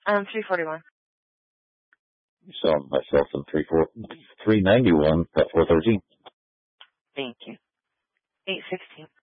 341. So myself in 391.413. Thank you. 816.